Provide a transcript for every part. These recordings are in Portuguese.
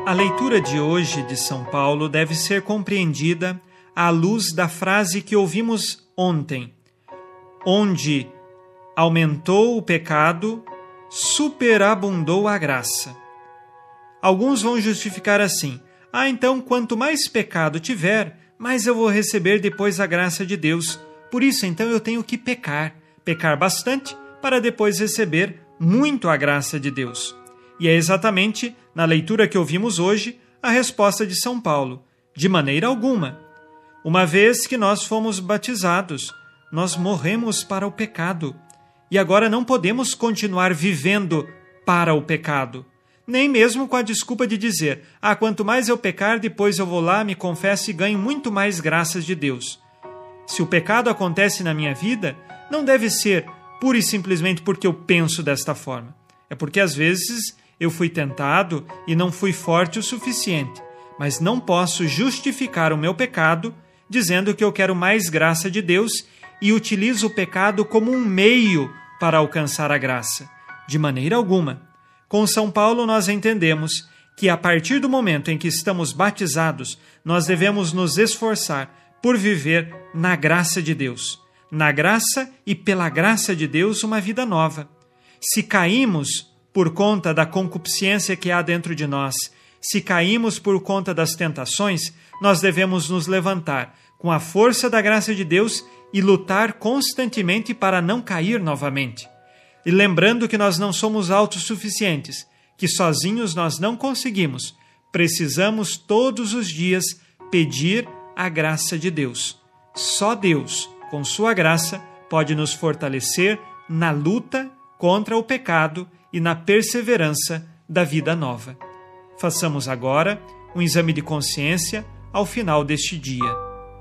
A leitura de hoje de São Paulo deve ser compreendida à luz da frase que ouvimos ontem, onde aumentou o pecado, superabundou a graça. Alguns vão justificar assim: então quanto mais pecado tiver, mais eu vou receber depois a graça de Deus. Por isso, então, eu tenho que pecar bastante, para depois receber muito a graça de Deus. E é exatamente na leitura que ouvimos hoje a resposta de São Paulo: de maneira alguma. Uma vez que nós fomos batizados, nós morremos para o pecado. E agora não podemos continuar vivendo para o pecado. Nem mesmo com a desculpa de dizer: quanto mais eu pecar, depois eu vou lá, me confesso e ganho muito mais graças de Deus. Se o pecado acontece na minha vida, não deve ser pura e simplesmente porque eu penso desta forma. É porque às vezes eu fui tentado e não fui forte o suficiente. Mas não posso justificar o meu pecado dizendo que eu quero mais graça de Deus e utilizo o pecado como um meio para alcançar a graça. De maneira alguma. Com São Paulo nós entendemos que a partir do momento em que estamos batizados, nós devemos nos esforçar por viver na graça de Deus. Na graça e pela graça de Deus uma vida nova. Se caímos por conta da concupiscência que há dentro de nós, se caímos por conta das tentações, nós devemos nos levantar com a força da graça de Deus e lutar constantemente para não cair novamente. E lembrando que nós não somos autossuficientes, que sozinhos nós não conseguimos, precisamos todos os dias pedir a graça de Deus. Só Deus, com sua graça, pode nos fortalecer na luta contra o pecado e na perseverança da vida nova. Façamos agora um exame de consciência ao final deste dia.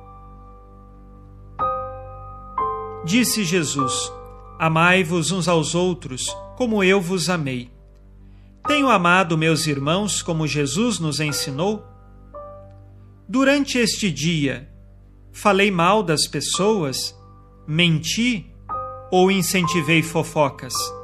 Disse Jesus: amai-vos uns aos outros, como eu vos amei. Tenho amado meus irmãos como Jesus nos ensinou? Durante este dia, falei mal das pessoas, menti ou incentivei fofocas?